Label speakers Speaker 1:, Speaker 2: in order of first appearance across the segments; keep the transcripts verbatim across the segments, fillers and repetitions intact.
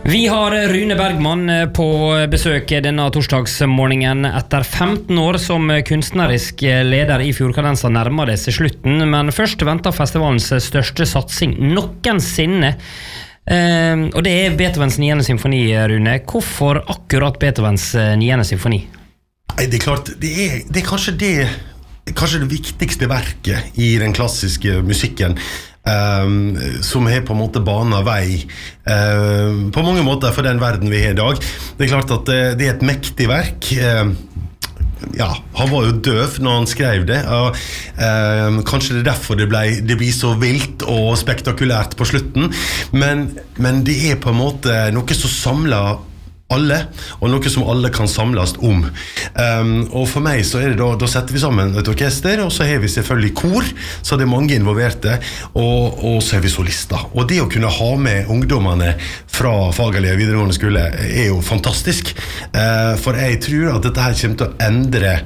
Speaker 1: Vi har Rune Bergman på besøk denne torsdagsmorgenen. Etter femten år som kunstnerisk leder i Fjordkadensa nærmer det seg slutten, men først venter festivalens største satsing noensinne. Eh, og det er Beethovens niende symfoni, Rune. Hvorfor akkurat Beethovens niende symfoni?
Speaker 2: Nei, det er klart, det er, det er kanskje det kanskje det viktigste verket i den klassiske musikken. Um, som har på en måte banet vei uh, på mange måter for den verden vi har i dag. Det er klart at uh, det er et mektig verk. Uh, ja, han var jo døv når han skrev det. Uh, uh, kanskje det er derfor det, ble, det blir så vilt og spektakulært på slutten. Men, men det er på en måte noe som samler alle, og noe som alle kan samles om. Um, og for meg så er det da, da setter vi sammen et orkester, og så har vi selvfølgelig kor, så det er mange involverte, og, og så har vi solister. Og det å kunne ha med ungdommene fra faglige videregående skole er jo fantastisk, uh, for jeg tror at dette her kommer til å endre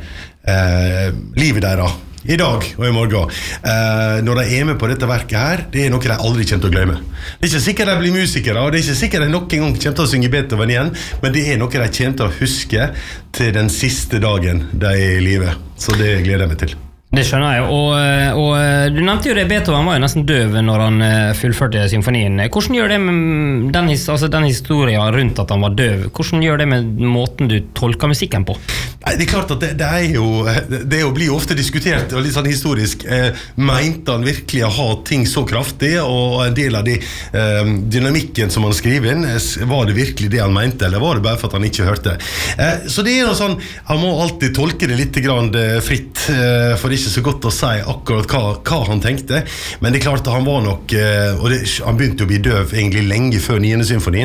Speaker 2: uh, livet deres i dag og i morgen. Eh, når de er med på dette verket her, det er noe de aldri kommer til å glemme. Det er ikke sikkert de blir musikere, og det er ikke sikkert de nok en gang kommer til å synge Beethoven igjen, men det er noe de kommer til å huske til den siste dagen de er i livet. Så det gleder jeg meg til.
Speaker 1: Det skjønner jeg, og, og du nevnte jo det, Beethoven var jo nesten døv når han fullførte symfonien. Hvordan gjør det med den, altså den historien rundt at han var døv? Hvordan gjør det med måten du tolker musikken på?
Speaker 2: Nei, det er klart at det, det er jo det er jo blir jo ofte diskutert og litt sånn historisk. Eh, mente han virkelig å ha ting så kraftig, og en del av de eh, dynamikken som han skriver inn, var det virkelig det han mente, eller var det bare for at han ikke hørte? Eh, så det er jo sånn, han må alltid tolke det litt grann fritt, eh, for ikke så godt å si akkurat hva, hva han tenkte, men det er klart at han var nok, og det, han begynte å bli døv egentlig lenge før niende symfonien,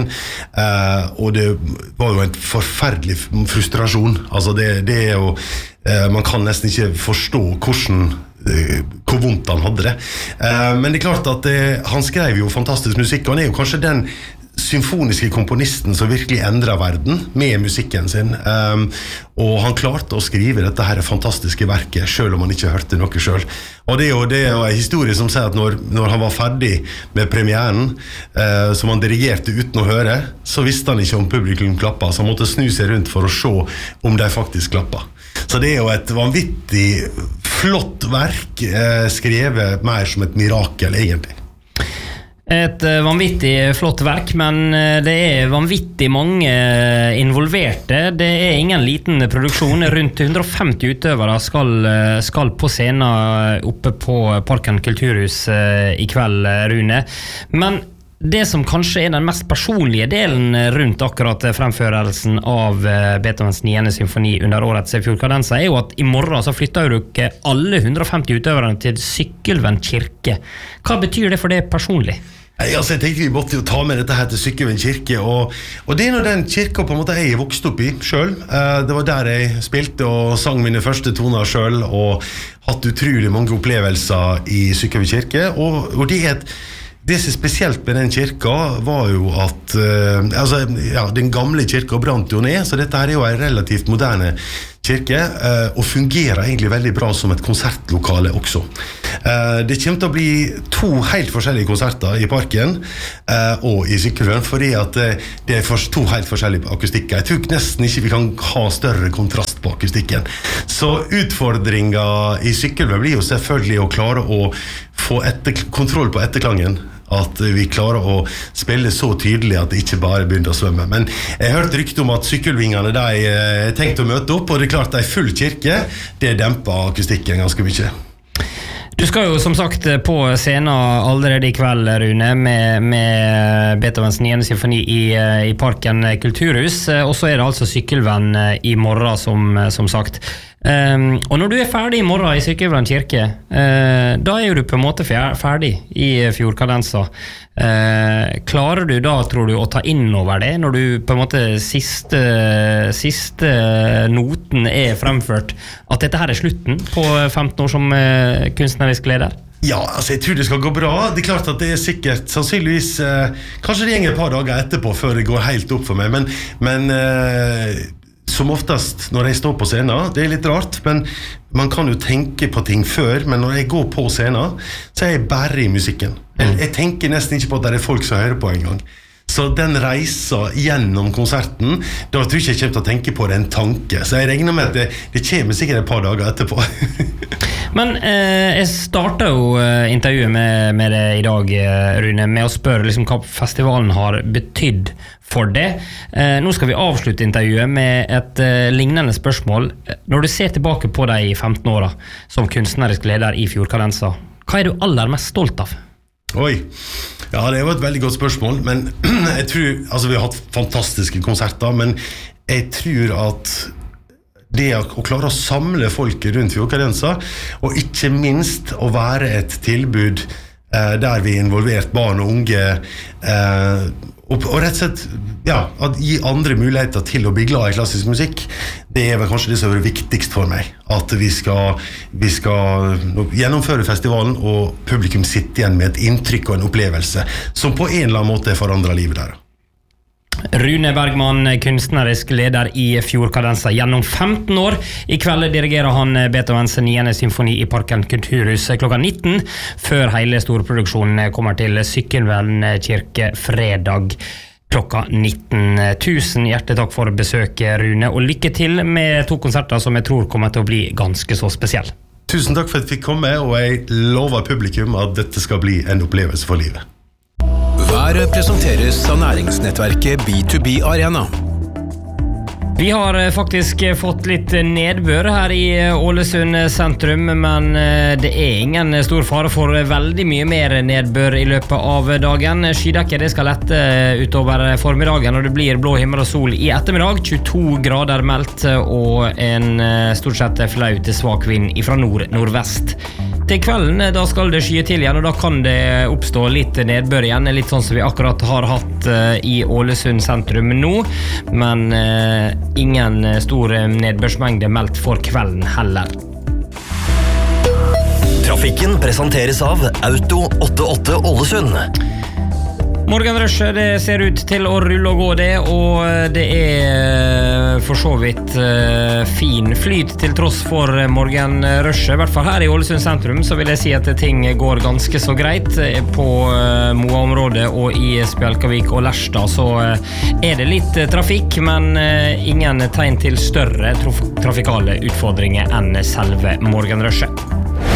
Speaker 2: uh, og det var jo en forferdelig frustrasjon. Altså det, det er jo, uh, man kan nesten ikke forstå hvordan uh, hvor vondt han hadde det. Uh, men det er klart at det, han skrev jo fantastisk musikk, og han er jo kanskje den symfoniske komponisten som virkelig endret verden med musikken sin, um, og han klarte å skrive dette her fantastiske verket selv om han ikke hørte noe selv. Og det er jo, det er jo en historie som sier at når, når han var ferdig med premieren, uh, som han dirigerte uten å høre, så visste han ikke om publikum klappet, så han måtte snu seg rundt for å se om de faktisk klappet. Så det er jo et vanvittig flott verk, uh, skrevet mer som et mirakel egentlig.
Speaker 1: Et vanvittig flott verk, men det er vanvittig mange involverte. Det er ingen liten produksjon. Rundt hundre og femti utøvere skal, skal på scenen oppe på Parken Kulturhus i kveld, Rune. Men det som kanskje er den mest personlige delen rundt akkurat fremførelsen av Beethovens niende symfoni under årets Fjordkadensa, er jo at i morgen så flytter dere alle hundre og femti utøverne til Sykkylven kirke. Hva betyr det for det personlig?
Speaker 2: Nei, altså jeg tenkte vi måtte jo ta med dette her til Sykkylven kirke, og, og det er nå den kirka på en måte jeg vokste opp i selv. Eh, det var der jeg spilte og sang mine første toner selv, og hatt utrolig mange opplevelser i Sykkylven kirke, og, og det er et Det som er spesielt med den kirka var jo at uh, altså, ja, den gamle kirka brant jo ned, så dette her er jo en relativt moderne kirke, uh, og fungerer egentlig veldig bra som et konsertlokale også. Uh, det kommer til å bli to helt forskjellige konserter i parken uh, og i Sykkylven, fordi at uh, det er to helt forskjellige akustikker. Jeg tror nesten ikke vi kan ha større kontrast på akustikken. Så utfordringen i Sykkylven blir jo selvfølgelig å klare å få etter, kontroll på etterklangen, at vi klarer å spille så tydelig at det ikke bare begynner å svømme. Men jeg hørte rykte om at Sykkylvingene de eh, tenkte å møte opp, og det er klart at en full kirke, det demper akustikken ganske mye.
Speaker 1: Du skal jo som sagt på scenen allerede i kveld, Rune, med, med Beethovens niende symfoni i, i Parken Kulturhus, og så er det altså Sykkylven i morgen, som, som sagt. Um, og når du er ferdig i morgen i Sykkylven kirke, uh, da er jo du på en måte ferdig i Fjordkadensa. Uh, klarer du da, tror du, å ta inn over det, når du på en måte siste, siste noten er fremført, at dette her er slutten på femten år som uh, kunstnerisk leder?
Speaker 2: Ja, altså jeg tror det skal gå bra. Det er klart at det er sikkert sannsynligvis eh, kanskje det går et par dager etterpå før det går helt opp for meg, men, men eh, som oftest når jeg står på scenen, det er litt rart, men man kan jo tenke på ting før, men når jeg går på scenen, så er jeg bare i musikken. Jeg, jeg tenker nesten ikke på at det er folk som hører på en gang. Så den reiser gjennom konserten, da tror jeg ikke jeg kommer til å tenke på det en tanke. Så jeg regner med at det, det kommer sikkert et par dager etterpå.
Speaker 1: Men eh, jeg startet jo eh, intervjuet med, med det i dag, eh, Rune, med å spørre liksom, hva festivalen har betydd for det. Eh, nå skal vi avslutte intervjuet med et eh, lignende spørsmål. Når du ser tilbake på de femten åra som kunstnerisk leder i Fjordkadensa, hva er du aller mest stolt av?
Speaker 2: Oi, ja, det var et veldig godt spørsmål, men jeg tror, altså vi har hatt fantastiske konserter, men jeg tror at det å klare å samle folket rundt Fjordkadensa, og ikke minst å være et tilbud eh, der vi har involvert barn og unge, eh, og, og rett og slett ja, at gi andre muligheter til å bli glad i klassisk musikk, det er vel kanskje det som er viktigst for meg, at vi skal, vi skal gjennomføre festivalen, og publikum sitter igjen med et inntrykk og en opplevelse som på en eller annen måte forandrer livet der.
Speaker 1: Rune Bergman, kunstnerisk leder i Fjordkadensa gjennom femten år. I kveld dirigerer han Beethovens niende symfoni i Parken Kulturhus klokka nitten, før hele storproduksjonen kommer til Sykkylven kirke fredag klokka nitten. Tusen hjertelig takk for besøket, Rune, og lykke til med to konserter som jeg tror kommer til å bli ganske så spesiell.
Speaker 2: Tusen takk for at jeg fikk komme, og jeg lover publikum at dette skal bli en opplevelse for livet.
Speaker 3: Været presenteres av næringsnettverket B to B Arena.
Speaker 1: Vi har faktisk fått litt nedbør her i Ålesund sentrum, men det er ingen stor fare for veldig mye mer nedbør i løpet av dagen. Skydekket det skal lette utover formiddagen, og det blir blå himmel og sol i ettermiddag. tjueto grader meldt, og en stort sett flau til svak vind fra nord-nordvest. Til kvelden da skal det skye til igjen, og da kan det oppstå litt nedbør igjen, litt sånn som vi akkurat har hatt i Ålesund sentrum nå, men ingen stor nedbørsmengde meldt for kvelden heller.
Speaker 4: Trafikken presenteres av Auto åttiåtte Ålesund.
Speaker 1: Morgenrushet det ser ut til å rulle og gå det, og det er for så vidt fin flyt til tross for morgenrushet. I hvert fall her i Ålesund sentrum så vil jeg si at ting går ganske så greit. På Moa-området og i Spjelkavik og Lerstad så er det litt trafikk, men ingen tegn til større trafikale utfordringer enn selve morgenrushet.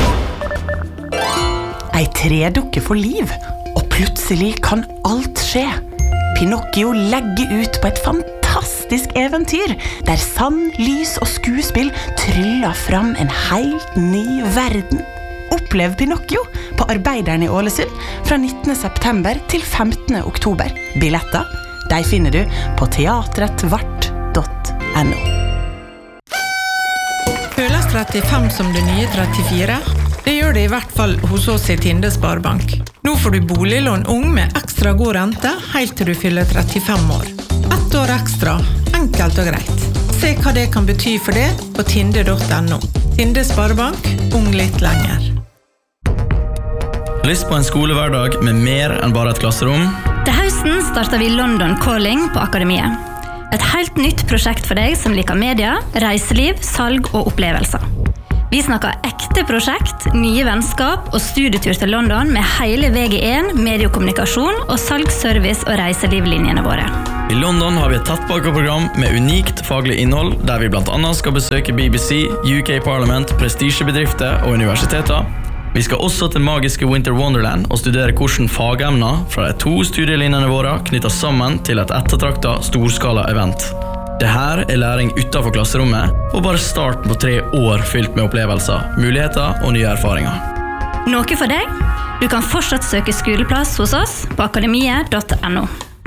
Speaker 5: Ei tredukke for liv, og plutselig kan alt skje. Pinocchio legger ut på et fantastisk eventyr, der sand, lys og skuespill tryller fram en helt ny verden. Opplev Pinocchio på Arbeideren i Ålesund fra nittende september til femtende oktober. Billetter, de finner du på teatret vart punktum no.
Speaker 6: Føles trettifem som det nye trettifire? Det gjør det i hvert fall hos oss i Tinde Sparebank. Nå får du boliglån ung med ekstra god rente helt til du fyller trettifem år. Ett år ekstra, enkelt og greit. Se hva det kan bety for det på tinde punktum no. Tinde Sparebank, ung litt lenger.
Speaker 7: Lyst på en skolehverdag med mer enn bare et klasserom?
Speaker 8: Til høsten starter vi London Calling på Akademiet. Et helt nytt prosjekt for deg som liker media, reiseliv, salg og opplevelser. Vi snakker ekte prosjekt, nye vennskap og studietur til London med hele V G én, mediekommunikasjon og salgsservice og reiselivlinjene våre.
Speaker 7: I London har vi et tettpakkeprogram med unikt faglig innhold, der vi blant annet skal besøke B B C, U K Parliament, prestisjebedrifter og universiteter. Vi skal også til magiske Winter Wonderland og studere hvordan fagemner fra de to studielinjene våre knytter sammen til et ettertraktet storskala event. Det her er læring utenfor klasserommet, og bare starten på tre år fylt med opplevelser, muligheter og nye erfaringer.
Speaker 8: Noe for deg? Du kan fortsatt søke skoleplass hos oss på akademiet punktum no.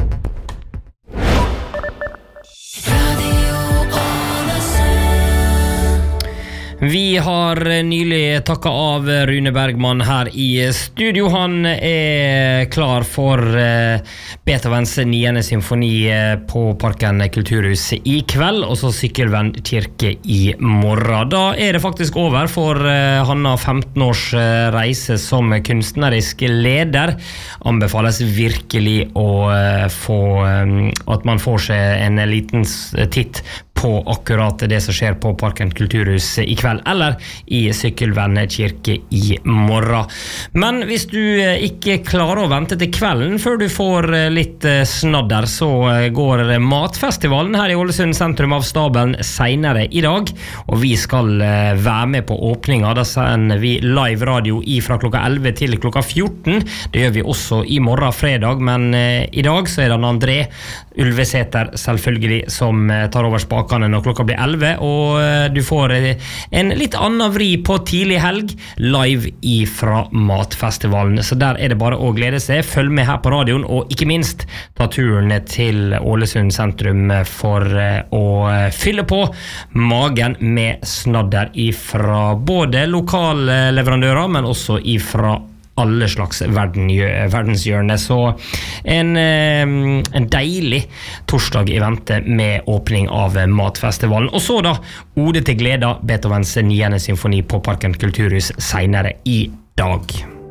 Speaker 1: Vi har nylig takket av Rune Bergman her i studio. Han er klar for Beethovens niende symfoni på Parken Kulturhus i kveld, og så Sykkylven kirke i morgen. Da er det faktisk over for Hanna femten års reise som kunstnerisk leder. Anbefales virkelig å få at man får seg en liten titt på akkurat det som skjer på Parken kulturhus i kveld, eller i Sykkylven kirke i morgen. Men hvis du ikke klarer å vente til kvelden før du får litt snadder, så går matfestivalen her i Ålesund sentrum av stabelen senere i dag, og vi skal være med på åpninga. Da sender vi live radio i fra klokka elleve til klokka fjorten. Det gjør vi også i morgen fredag, men i dag så er det André Ulveseter selvfølgelig som tar over spakene når klokka blir elleve, og du får en litt annen vri på tidlig helg live ifra matfestivalen, så der er det bare å glede seg. Følg med her på radioen, og ikke minst ta turen til Ålesund sentrum for å fylle på magen med snadder ifra både lokale leverandører, men også ifra alle slags verden, verdenshjørne. Så en, en deilig torsdag i vente med åpning av matfestivalen. Og så da, Ode til glede, Beethovens niende symfoni på Parken kulturhus senere i dag.